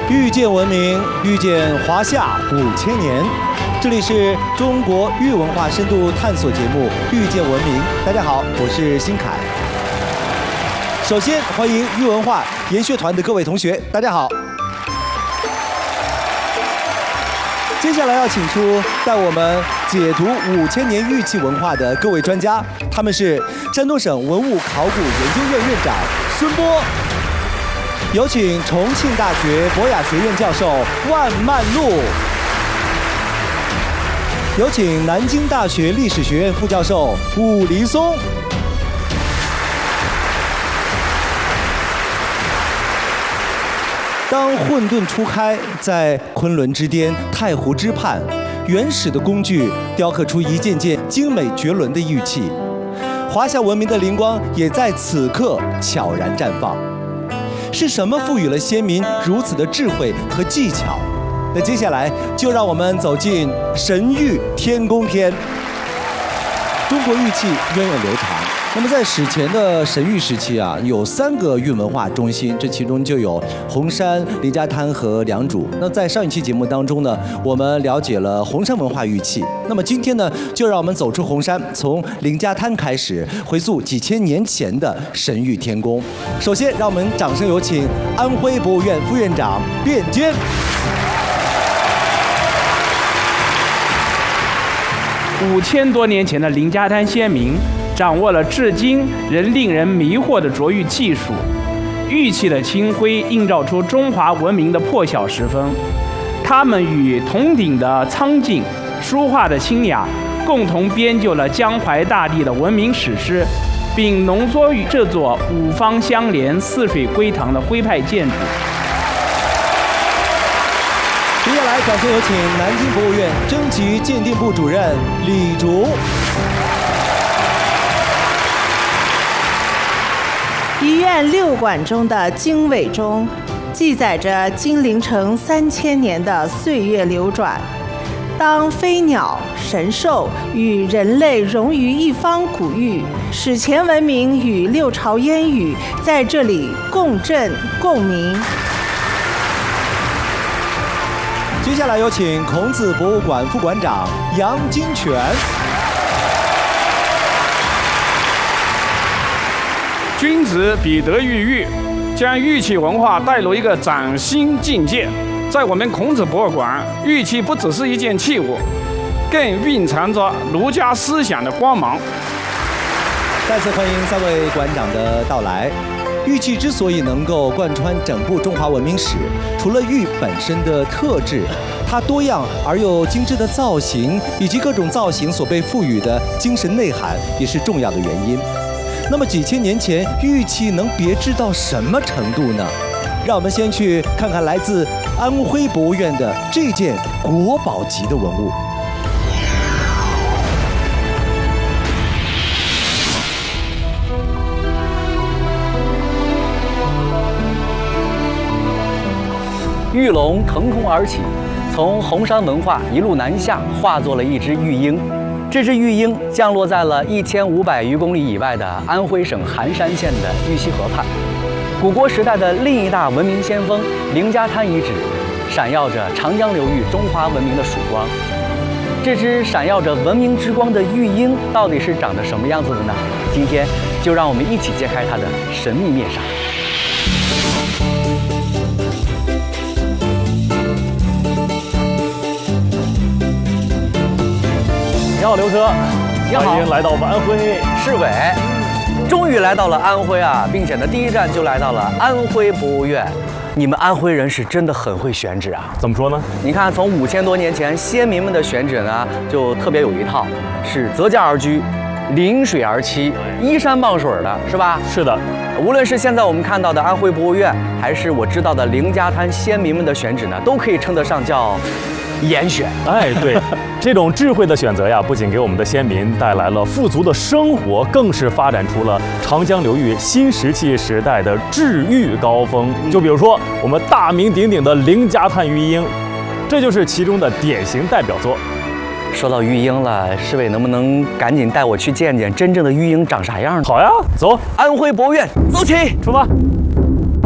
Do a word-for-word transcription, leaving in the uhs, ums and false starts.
遇见文明，遇见华夏五千年。这里是中国玉文化深度探索节目《遇见文明》。大家好，我是新凯。首先欢迎玉文化研学团的各位同学，大家好。接下来要请出带我们解读五千年玉器文化的各位专家，他们是山东省文物考古研究院院长孙波。有请重庆大学博雅学院教授万曼璐。有请南京大学历史学院副教授武黎松。当混沌初开，在昆仑之巅、太湖之畔，原始的工具雕刻出一件件精美绝伦的玉器，华夏文明的灵光也在此刻悄然绽放。是什么赋予了先民如此的智慧和技巧？那接下来就让我们走进神玉天工篇。中国玉器源远流长，那么在史前的神玉时期啊，有三个玉文化中心，这其中就有红山、林家滩和良渚。那在上一期节目当中呢，我们了解了红山文化玉器。那么今天呢，就让我们走出红山，从林家滩开始，回溯几千年前的神玉天工。首先，让我们掌声有请安徽博物院副院长卞坚。 五千多年前的林家滩先民掌握了至今仍令人迷惑的琢玉技术，玉器的清辉映照出中华文明的破晓时分。他们与铜鼎的苍劲、书画的清雅，共同编就了江淮大地的文明史诗，并浓缩于这座五方相连、四水归堂的徽派建筑。 接下来，掌声有请南京博物院征集鉴定部主任李竹。 医院六馆中的经纬中，记载着金陵城三千年的岁月流转。当飞鸟、神兽与人类融于一方古玉，史前文明与六朝烟雨在这里共振共鸣。 接下来有请孔子博物馆副馆长杨金泉。 君子彼得于玉，将玉器文化带入一个崭新境界。在我们孔子博物馆，玉器不只是一件器物，更蕴藏着儒家思想的光芒。 再次欢迎三位馆长的到来。玉器之所以能够贯穿整部中华文明史，除了玉本身的特质，它多样而又精致的造型，以及各种造型所被赋予的精神内涵，也是重要的原因。那么几千年前，玉器能别致到什么程度呢？让我们先去看看来自安徽博物院的这件国宝级的文物。 玉龙腾空而起，从红山文化一路南下，化作了一只玉鹰。这只玉鹰降落在了一千五百余公里以外的安徽省含山县的玉溪河畔。古国时代的另一大文明先锋林家滩遗址，闪耀着长江流域中华文明的曙光。这只闪耀着文明之光的玉鹰到底是长得什么样子的呢？今天就让我们一起揭开它的神秘面纱。 你好，刘哥。 你好， 欢迎来到安徽市委。终于来到了安徽啊，并且呢，第一站就来到了安徽博物院。你们安徽人是真的很会选址啊！ 怎么说呢？ 你看，从五千多年前，先民们的选址呢，就特别有一套，是择家而居，临水而栖，依山傍水的，是吧？ 是的。 无论是现在我们看到的安徽博物院，还是我知道的林家滩先民们的选址呢，都可以称得上叫严选。 哎，对，这种智慧的选择呀，不仅给我们的先民带来了富足的生活，更是发展出了长江流域新石器时代的治玉高峰。就比如说我们大名鼎鼎的林家滩玉鹰，这就是其中的典型代表作。 说到玉鹰了，市委能不能赶紧带我去见见真正的玉鹰长啥样呢？ 好呀，走， 安徽博物院，走起， 出发。